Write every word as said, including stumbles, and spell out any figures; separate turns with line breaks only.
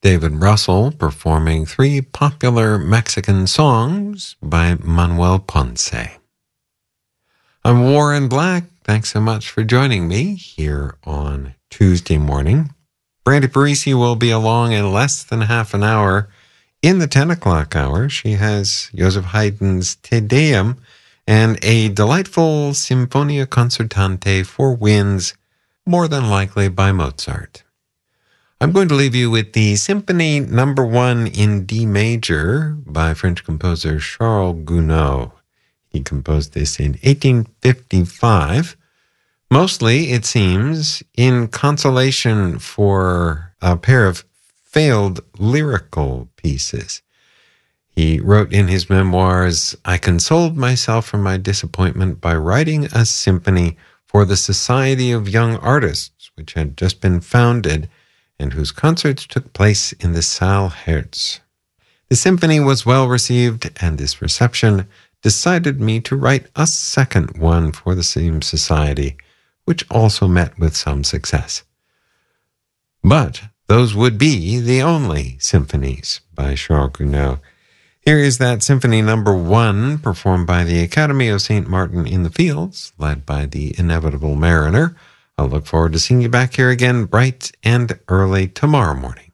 David Russell performing three popular Mexican songs by Manuel Ponce. I'm Warren Black. Thanks so much for joining me here on Tuesday morning. Brandy Parisi will be along in less than half an hour. In the ten o'clock hour, she has Joseph Haydn's Te Deum and a delightful Sinfonia Concertante for winds, more than likely by Mozart. I'm going to leave you with the Symphony Number One in D Major by French composer Charles Gounod. He composed this in eighteen fifty-five, mostly, it seems, in consolation for a pair of failed lyrical pieces. He wrote in his memoirs, "I consoled myself for my disappointment by writing a symphony for the Society of Young Artists, which had just been founded and whose concerts took place in the Saal Herz. The symphony was well received, and this reception decided me to write a second one for the same society, which also met with some success. But those would be the only symphonies by Charles Gounod. Here is that Symphony Number One, performed by the Academy of Saint Martin in the Fields, led by the Inevitable Mariner. I'll look forward to seeing you back here again bright and early tomorrow morning.